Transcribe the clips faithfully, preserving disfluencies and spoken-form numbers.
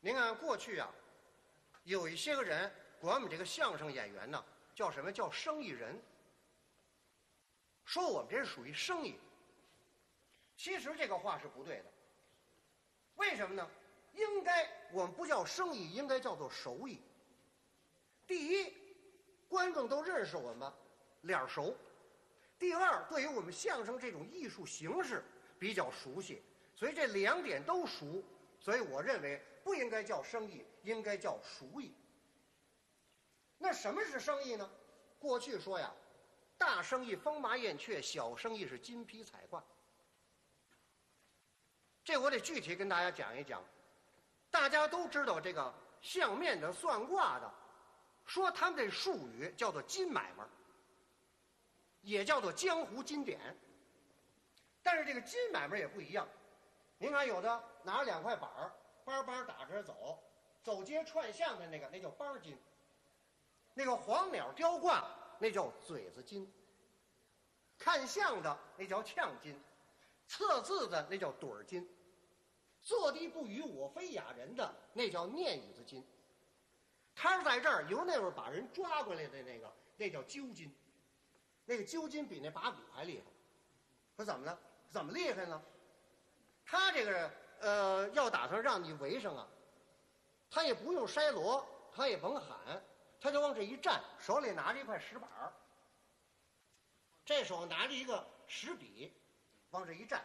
您看过去啊，有一些个人管我们这个相声演员呢，叫什么叫生意人，说我们这是属于生意。其实这个话是不对的。为什么呢？应该我们不叫生意，应该叫做手艺。第一，观众都认识我们，脸熟；第二，对于我们相声这种艺术形式比较熟悉，所以这两点都熟。所以我认为不应该叫生意，应该叫熟艺。那什么是生意呢？过去说呀，大生意风马燕雀，小生意是金皮彩挂。这我得具体跟大家讲一讲。大家都知道这个相面的、算卦的，说他们这术语叫做金买卖，也叫做江湖金典。但是这个金买卖也不一样。您看，有的拿着两块板儿，班班打着走，走街串巷的那个，那叫班金；那个黄鸟雕挂，那叫嘴子金；看相的那叫呛金；测字的那叫盹儿金；坐地不语我非哑人的那叫念语子金。他是在这儿由那会儿把人抓过来的那个，那叫揪金。那个揪金比那把骨还厉害。说怎么了？怎么厉害呢？他这个呃，要打算让你围上啊，他也不用筛锣，他也甭喊，他就往这一站，手里拿着一块石板儿，这手拿着一个石笔，往这一站。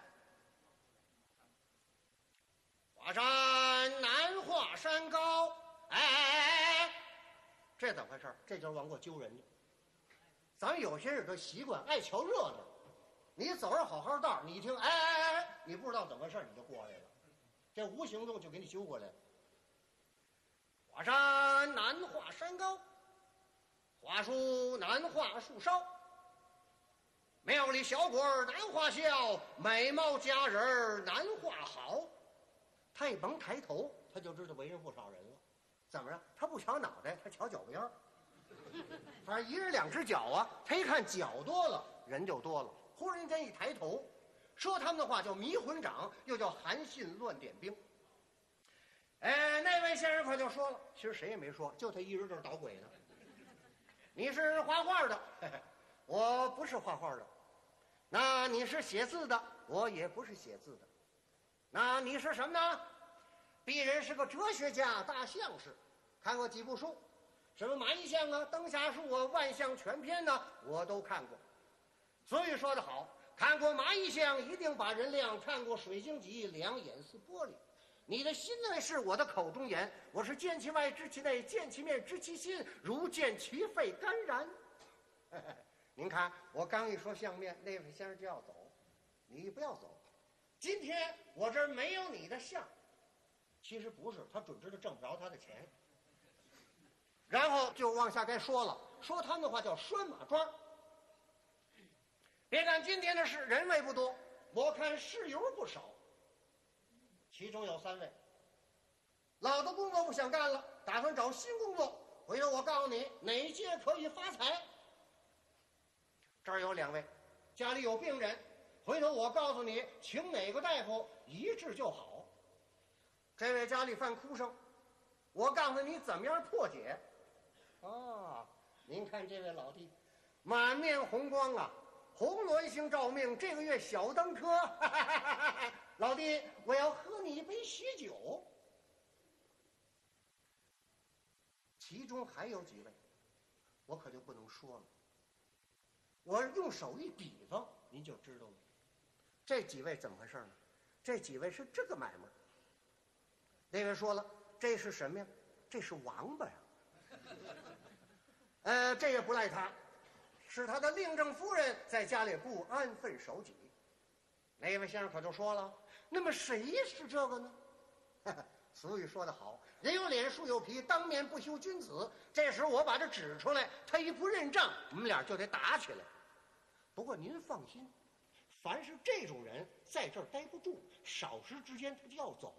华山难华山高，哎哎哎哎，这怎么回事？这就是往过揪人家。咱们有些人的习惯爱瞧热闹。你走着好好道，你一听，哎哎哎，你不知道怎么回事，你就过来了，这无形中就给你揪过来了。华山难画山高，华树难画树梢，庙里小鬼难画笑，美貌佳人难画好。他一甭抬头，他就知道围上不少人了。怎么着？他不瞧脑袋，他瞧脚边儿。反正一人两只脚啊，他一看脚多了，人就多了。忽然间一抬头，说他们的话叫迷魂掌，又叫韩信乱点兵。哎，那位先生可就说了，其实谁也没说，就他一人这儿捣鬼呢。你是画画的，嘿嘿，我不是画画的。那你是写字的，我也不是写字的。那你是什么呢？鄙人是个哲学家、大相士，看过几部书，什么《马邑相》啊、《灯下书》啊、《万象全篇》呢，我都看过。所以说得好，看过蚂蚁相一定把人亮，看过水晶脊两眼似玻璃。你的心内是我的口中言，我是见其外知其内，见其面知其心，如见其肺肝然。您看我刚一说相面，那位先生就要走，你不要走，今天我这儿没有你的相。其实不是，他准知道挣不着他的钱。然后就往下该说了，说他们的话叫拴马桩。别看今天的事人位不多，我看事友不少，其中有三位老的工作不想干了，打算找新工作。回头我告诉你哪一届可以发财。这儿有两位家里有病人，回头我告诉你请哪个大夫一治就好。这位家里犯哭声，我告诉你怎么样破解。啊，您看这位老弟满面红光啊，红鸾星照命，这个月小登科。老弟，我要喝你一杯喜酒。其中还有几位我可就不能说了，我用手一比方您就知道了。这几位怎么回事呢？这几位是这个买卖。那位说了，这是什么呀？这是王八呀。呃，这也不赖他，是他的令正夫人在家里不安分守己。那位先生可就说了，那么谁是这个呢？俗语说得好，人有脸树有皮，当面不修君子。这时我把这指出来，他一不认账，我们俩就得打起来。不过您放心，凡是这种人在这儿待不住，少时之间他就要走。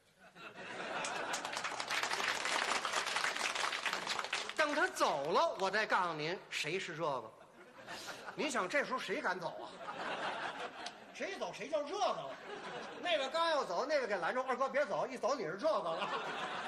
等他走了，我再告诉您谁是这个。您想这时候谁敢走啊？谁走谁叫这个了。那个刚要走，那个给拦住，二哥别走，一走你是这个了。